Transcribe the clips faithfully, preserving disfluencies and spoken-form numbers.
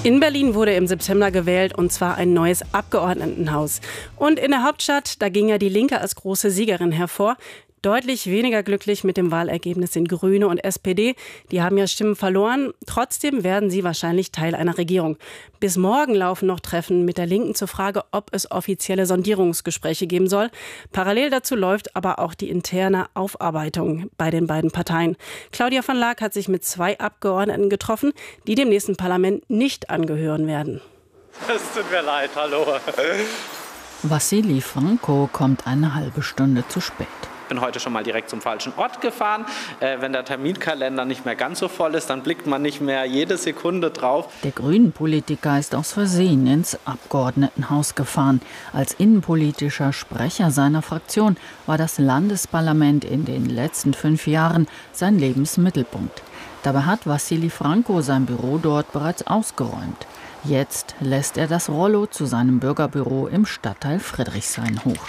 In Berlin wurde im September gewählt, und zwar ein neues Abgeordnetenhaus. Und in der Hauptstadt, da ging ja die Linke als große Siegerin hervor. Deutlich weniger glücklich mit dem Wahlergebnis sind Grüne und S P D. Die haben ja Stimmen verloren. Trotzdem werden sie wahrscheinlich Teil einer Regierung. Bis morgen laufen noch Treffen mit der Linken zur Frage, ob es offizielle Sondierungsgespräche geben soll. Parallel dazu läuft aber auch die interne Aufarbeitung bei den beiden Parteien. Claudia von Laak hat sich mit zwei Abgeordneten getroffen, die dem nächsten Parlament nicht angehören werden. Es tut mir leid, hallo. Wassili Franko kommt eine halbe Stunde zu spät. Ich bin heute schon mal direkt zum falschen Ort gefahren. Äh, wenn der Terminkalender nicht mehr ganz so voll ist, dann blickt man nicht mehr jede Sekunde drauf. Der Grünen-Politiker ist aus Versehen ins Abgeordnetenhaus gefahren. Als innenpolitischer Sprecher seiner Fraktion war das Landesparlament in den letzten fünf Jahren sein Lebensmittelpunkt. Dabei hat Wassili Franko sein Büro dort bereits ausgeräumt. Jetzt lässt er das Rollo zu seinem Bürgerbüro im Stadtteil Friedrichshain hoch.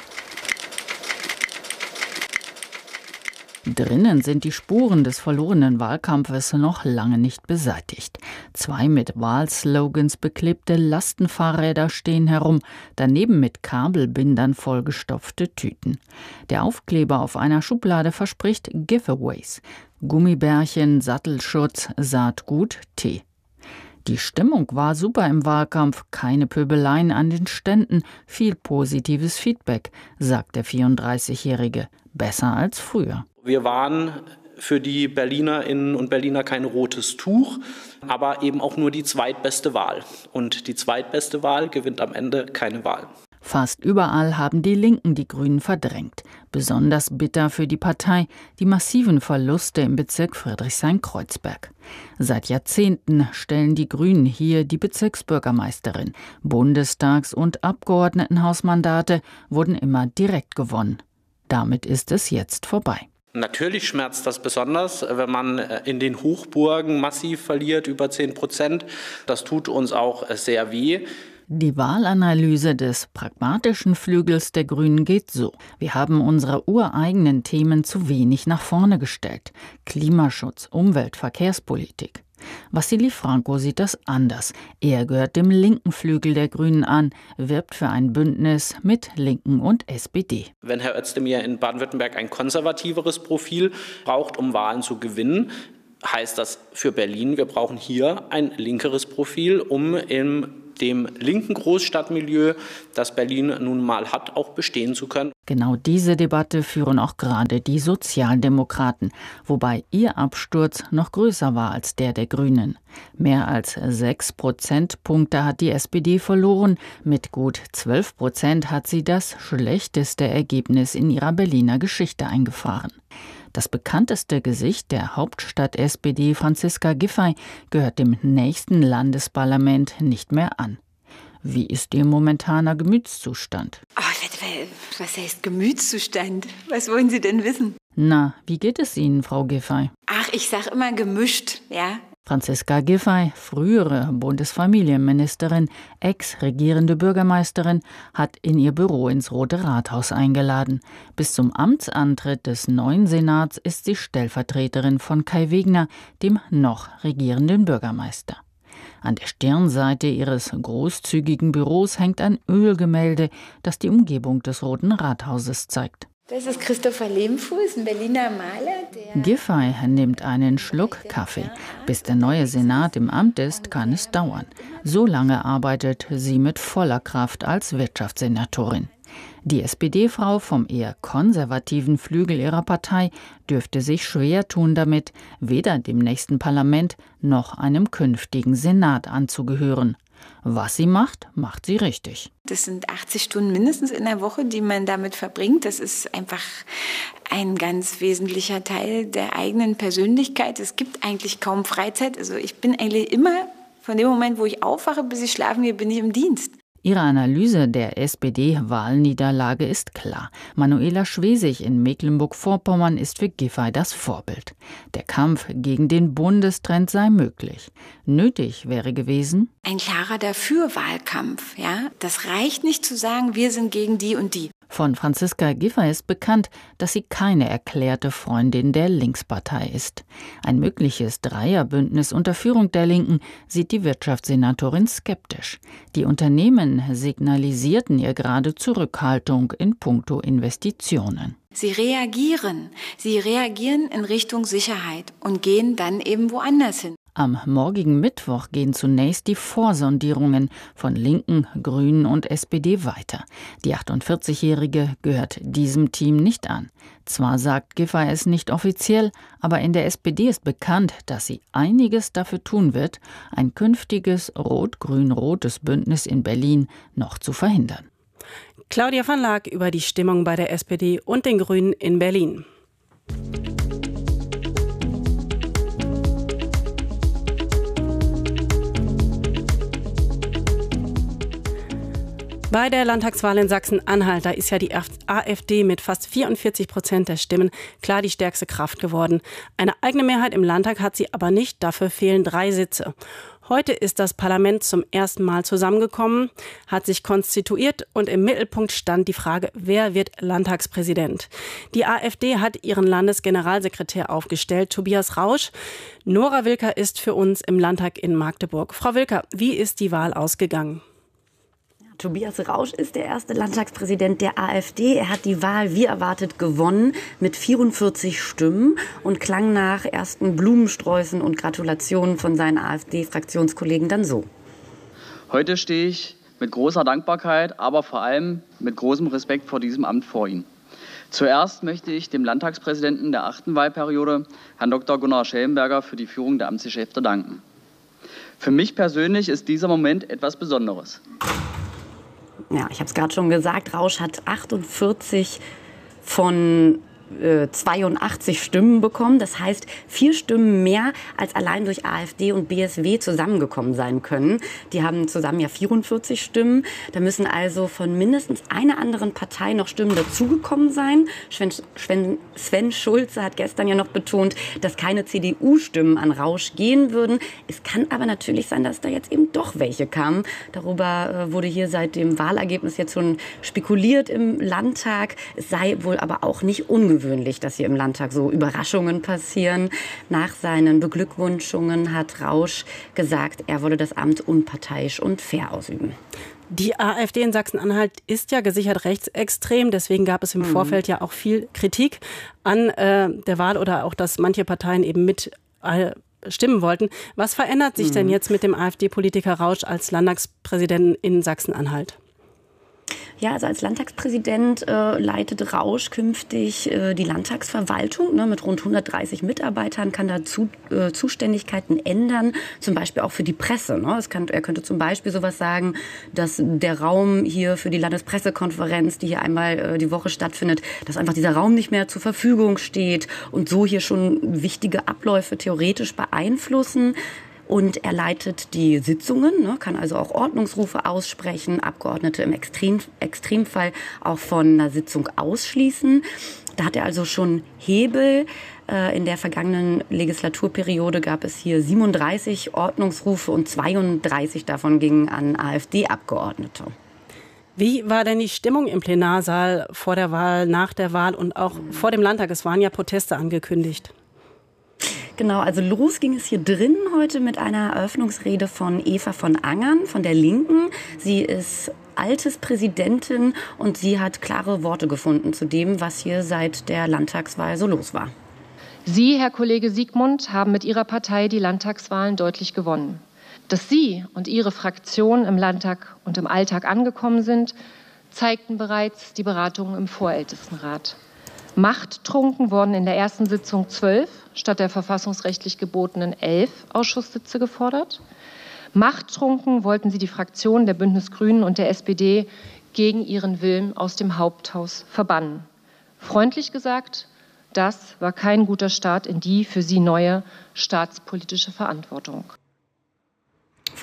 Drinnen sind die Spuren des verlorenen Wahlkampfes noch lange nicht beseitigt. Zwei mit Wahlslogans beklebte Lastenfahrräder stehen herum, daneben mit Kabelbindern vollgestopfte Tüten. Der Aufkleber auf einer Schublade verspricht Giveaways: Gummibärchen, Sattelschutz, Saatgut, Tee. Die Stimmung war super im Wahlkampf, keine Pöbeleien an den Ständen, viel positives Feedback, sagt der vierunddreißigjährige. Besser als früher. Wir waren für die Berlinerinnen und Berliner kein rotes Tuch, aber eben auch nur die zweitbeste Wahl. Und die zweitbeste Wahl gewinnt am Ende keine Wahl. Fast überall haben die Linken die Grünen verdrängt. Besonders bitter für die Partei die massiven Verluste im Bezirk Friedrichshain-Kreuzberg. Seit Jahrzehnten stellen die Grünen hier die Bezirksbürgermeisterin. Bundestags- und Abgeordnetenhausmandate wurden immer direkt gewonnen. Damit ist es jetzt vorbei. Natürlich schmerzt das besonders, wenn man in den Hochburgen massiv verliert, über zehn Prozent. Das tut uns auch sehr weh. Die Wahlanalyse des pragmatischen Flügels der Grünen geht so: Wir haben unsere ureigenen Themen zu wenig nach vorne gestellt. Klimaschutz, Umwelt, Verkehrspolitik. Wassili Franko sieht das anders. Er gehört dem linken Flügel der Grünen an, wirbt für ein Bündnis mit Linken und S P D. Wenn Herr Özdemir in Baden-Württemberg ein konservativeres Profil braucht, um Wahlen zu gewinnen, heißt das für Berlin, wir brauchen hier ein linkeres Profil, um in dem linken Großstadtmilieu, das Berlin nun mal hat, auch bestehen zu können. Genau diese Debatte führen auch gerade die Sozialdemokraten, wobei ihr Absturz noch größer war als der der Grünen. Mehr als sechs Prozentpunkte hat die S P D verloren, mit gut zwölf Prozent hat sie das schlechteste Ergebnis in ihrer Berliner Geschichte eingefahren. Das bekannteste Gesicht der Hauptstadt-S P D, Franziska Giffey, gehört dem nächsten Landesparlament nicht mehr an. Wie ist Ihr momentaner Gemütszustand? Oh, was heißt Gemütszustand? Was wollen Sie denn wissen? Na, wie geht es Ihnen, Frau Giffey? Ach, ich sag immer gemischt, ja. Franziska Giffey, frühere Bundesfamilienministerin, ex-regierende Bürgermeisterin, hat in ihr Büro ins Rote Rathaus eingeladen. Bis zum Amtsantritt des neuen Senats ist sie Stellvertreterin von Kai Wegner, dem noch regierenden Bürgermeister. An der Stirnseite ihres großzügigen Büros hängt ein Ölgemälde, das die Umgebung des Roten Rathauses zeigt. Das ist Christopher Lehmfuß, ein Berliner Maler. Der Giffey nimmt einen Schluck Kaffee. Bis der neue Senat im Amt ist, kann es dauern. So lange arbeitet sie mit voller Kraft als Wirtschaftssenatorin. Die S P D-Frau vom eher konservativen Flügel ihrer Partei dürfte sich schwer tun damit, weder dem nächsten Parlament noch einem künftigen Senat anzugehören. Was sie macht, macht sie richtig. Das sind achtzig Stunden mindestens in der Woche, die man damit verbringt. Das ist einfach ein ganz wesentlicher Teil der eigenen Persönlichkeit. Es gibt eigentlich kaum Freizeit. Also ich bin eigentlich immer, von dem Moment, wo ich aufwache, bis ich schlafen gehe, bin ich im Dienst. Ihre Analyse der S P D-Wahlniederlage ist klar. Manuela Schwesig in Mecklenburg-Vorpommern ist für Giffey das Vorbild. Der Kampf gegen den Bundestrend sei möglich. Nötig wäre gewesen ein klarer Dafür-Wahlkampf. Ja? Das reicht nicht zu sagen, wir sind gegen die und die. Von Franziska Giffey ist bekannt, dass sie keine erklärte Freundin der Linkspartei ist. Ein mögliches Dreierbündnis unter Führung der Linken sieht die Wirtschaftssenatorin skeptisch. Die Unternehmen signalisierten ihr gerade Zurückhaltung in puncto Investitionen. Sie reagieren. Sie reagieren in Richtung Sicherheit und gehen dann eben woanders hin. Am morgigen Mittwoch gehen zunächst die Vorsondierungen von Linken, Grünen und S P D weiter. Die achtundvierzigjährige gehört diesem Team nicht an. Zwar sagt Giffey es nicht offiziell, aber in der S P D ist bekannt, dass sie einiges dafür tun wird, ein künftiges rot-grün-rotes Bündnis in Berlin noch zu verhindern. Claudia van Laak über die Stimmung bei der S P D und den Grünen in Berlin. Bei der Landtagswahl in Sachsen-Anhalt, da ist ja die A f D mit fast vierundvierzig Prozent der Stimmen klar die stärkste Kraft geworden. Eine eigene Mehrheit im Landtag hat sie aber nicht, dafür fehlen drei Sitze. Heute ist das Parlament zum ersten Mal zusammengekommen, hat sich konstituiert und im Mittelpunkt stand die Frage, wer wird Landtagspräsident? Die A f D hat ihren Landesgeneralsekretär aufgestellt, Tobias Rausch. Nora Wilker ist für uns im Landtag in Magdeburg. Frau Wilker, wie ist die Wahl ausgegangen? Tobias Rausch ist der erste Landtagspräsident der A f D. Er hat die Wahl wie erwartet gewonnen mit vierundvierzig Stimmen und klang nach ersten Blumensträußen und Gratulationen von seinen A f D-Fraktionskollegen dann so. Heute stehe ich mit großer Dankbarkeit, aber vor allem mit großem Respekt vor diesem Amt vor Ihnen. Zuerst möchte ich dem Landtagspräsidenten der achten Wahlperiode, Herrn Doktor Gunnar Schellenberger, für die Führung der Amtsgeschäfte danken. Für mich persönlich ist dieser Moment etwas Besonderes. Ja, ich habe es gerade schon gesagt, Rausch hat achtundvierzig von äh, zweiundachtzig Stimmen bekommen. Das heißt, vier Stimmen mehr als allein durch A f D und B S W zusammengekommen sein können. Die haben zusammen ja vierundvierzig Stimmen. Da müssen also von mindestens einer anderen Partei noch Stimmen dazugekommen sein. Sven, Sven, Sven Schulze hat gestern ja noch betont, dass keine C D U-Stimmen an Rausch gehen würden. Es kann aber natürlich sein, dass da jetzt eben doch welche kamen. Darüber äh, wurde hier seit dem Wahlergebnis jetzt schon spekuliert im Landtag. Es sei wohl aber auch nicht ungewöhnlich, dass hier im Landtag so Überraschungen passieren. Nach seinen Beglückwünschungen hat Rausch gesagt, er wolle das Amt unparteiisch und fair ausüben. Die A f D in Sachsen-Anhalt ist ja gesichert rechtsextrem. Deswegen gab es im mhm. Vorfeld ja auch viel Kritik an äh, der Wahl oder auch, dass manche Parteien eben mit äh, stimmen wollten. Was verändert sich mhm. denn jetzt mit dem A f D-Politiker Rausch als Landtagspräsidenten in Sachsen-Anhalt? Ja, also als Landtagspräsident äh, leitet Rausch künftig äh, die Landtagsverwaltung, ne, mit rund hundertdreißig Mitarbeitern, kann da zu, äh, Zuständigkeiten ändern, zum Beispiel auch für die Presse. Ne. Es kann, er könnte zum Beispiel sowas sagen, dass der Raum hier für die Landespressekonferenz, die hier einmal äh, die Woche stattfindet, dass einfach dieser Raum nicht mehr zur Verfügung steht und so hier schon wichtige Abläufe theoretisch beeinflussen. Und er leitet die Sitzungen, ne, kann also auch Ordnungsrufe aussprechen, Abgeordnete im Extrem, Extremfall auch von einer Sitzung ausschließen. Da hat er also schon Hebel. In der vergangenen Legislaturperiode gab es hier siebenunddreißig Ordnungsrufe und zweiunddreißig davon gingen an A f D-Abgeordnete. Wie war denn die Stimmung im Plenarsaal vor der Wahl, nach der Wahl und auch vor dem Landtag? Es waren ja Proteste angekündigt. Genau, also los ging es hier drin heute mit einer Eröffnungsrede von Eva von Angern von der Linken. Sie ist Altespräsidentin und sie hat klare Worte gefunden zu dem, was hier seit der Landtagswahl so los war. Sie, Herr Kollege Siegmund, haben mit Ihrer Partei die Landtagswahlen deutlich gewonnen. Dass Sie und Ihre Fraktion im Landtag und im Alltag angekommen sind, zeigten bereits die Beratungen im Vorältestenrat. Machttrunken wurden in der ersten Sitzung zwölf statt der verfassungsrechtlich gebotenen elf Ausschusssitze gefordert. Machttrunken wollten sie die Fraktionen der Bündnisgrünen und der S P D gegen ihren Willen aus dem Haupthaus verbannen. Freundlich gesagt, das war kein guter Start in die für sie neue staatspolitische Verantwortung.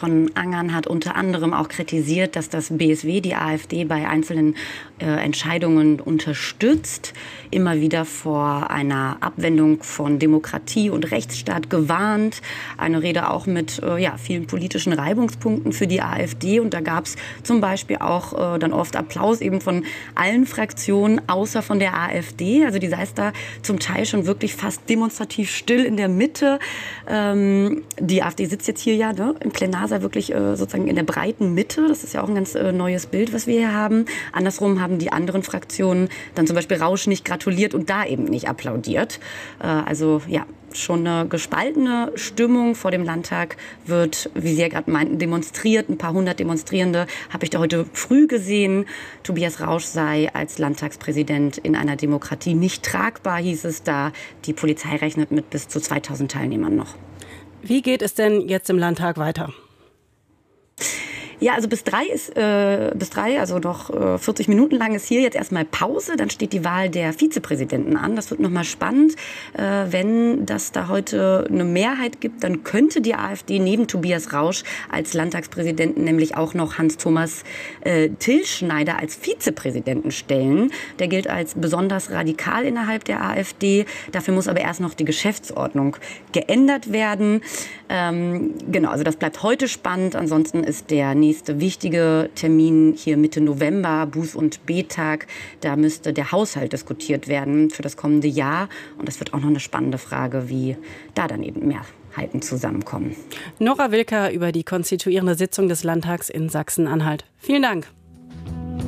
von Angern hat unter anderem auch kritisiert, dass das B S W die AfD bei einzelnen äh, Entscheidungen unterstützt, immer wieder vor einer Abwendung von Demokratie und Rechtsstaat gewarnt. Eine Rede auch mit äh, ja, vielen politischen Reibungspunkten für die AfD. Und da gab es zum Beispiel auch äh, dann oft Applaus eben von allen Fraktionen, außer von der AfD. Also die saß da zum Teil schon wirklich fast demonstrativ still in der Mitte. Ähm, die AfD sitzt jetzt hier ja ne, im Plenarsaal wirklich äh, sozusagen in der breiten Mitte. Das ist ja auch ein ganz äh, neues Bild, was wir hier haben. Andersrum haben die anderen Fraktionen dann zum Beispiel Rausch nicht gratuliert und da eben nicht applaudiert. Äh, also ja, schon eine gespaltene Stimmung vor dem Landtag wird, wie Sie ja gerade meinten, demonstriert. Ein paar hundert Demonstrierende habe ich da heute früh gesehen. Tobias Rausch sei als Landtagspräsident in einer Demokratie nicht tragbar, hieß es da. Die Polizei rechnet mit bis zu zweitausend Teilnehmern noch. Wie geht es denn jetzt im Landtag weiter? Ja, also bis drei ist, äh, bis drei, also noch äh, vierzig Minuten lang ist hier jetzt erstmal Pause. Dann steht die Wahl der Vizepräsidenten an. Das wird nochmal spannend. Äh, wenn das da heute eine Mehrheit gibt, dann könnte die AfD neben Tobias Rausch als Landtagspräsidenten nämlich auch noch Hans-Thomas äh, Tilschneider als Vizepräsidenten stellen. Der gilt als besonders radikal innerhalb der AfD. Dafür muss aber erst noch die Geschäftsordnung geändert werden. Ähm, genau, also das bleibt heute spannend. Ansonsten ist der nächste wichtige Termin hier Mitte November, Buß- und B-Tag. Da müsste der Haushalt diskutiert werden für das kommende Jahr. Und das wird auch noch eine spannende Frage, wie da dann eben Mehrheiten zusammenkommen. Nora Wilker über die konstituierende Sitzung des Landtags in Sachsen-Anhalt. Vielen Dank.